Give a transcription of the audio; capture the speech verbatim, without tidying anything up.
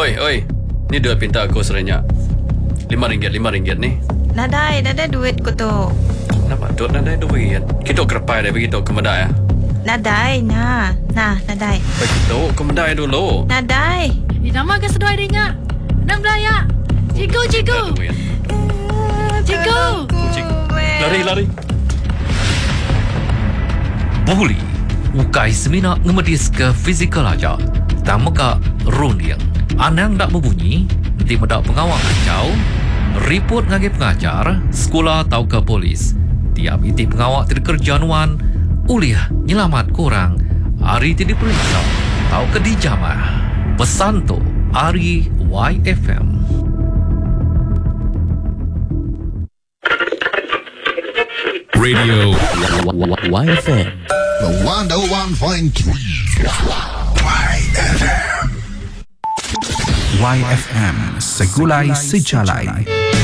Oi, oi. Ni duit pinta aku serenyak. Lima ringgit, lima ringgit ni. Nadai, nadai duit ko to. Kenapa? Duk nadai duit. Kita kerepai dah begitu ke medai ya? Nadai, nah. Nah, nadai. Begitu, ke medai dulu. Nadai. Di nama ke sedoi dia. Enam belaya. Ciku, ciku. Ciku. Ciku. Lari, lari. Boleh. Ukai semina ngemedis ke fizikal aja. Tama ka runing. Anang dak berbunyi, nanti medak pengawal kacau, report ngagi pengajar, sekolah atau ke polis. Tiap iti pengawal tidak kerjaanuan, ulih nyelamat korang, hari tidak periksa, atau ke dijamah. Pesan tu, Ari Y F M. Radio Y F M. The one oh one point three Y F M. Y F M Segulai Sejalai.